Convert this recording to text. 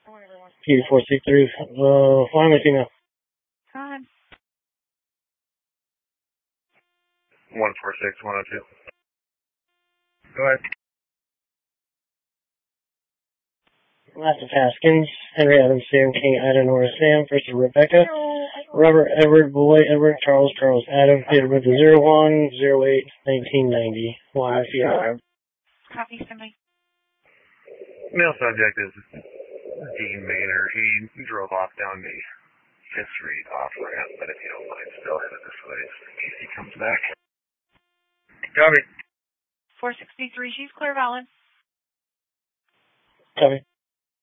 Q463. Flying with you now. Time. 146102. Go ahead. Last of Haskins, Henry Adams, Sam King, Ida, Nora, Sam, first of Rebecca, Robert, Edward, Boy, Edward, Charles, Adam, Peter, with the 01081990. YFR. Copy, somebody. Male subject is Dean Maynard. He drove off down the 5th Street off ramp, but if you don't mind, still headed this way in case he comes back. Copy. 463, she's clear, Valid. Copy.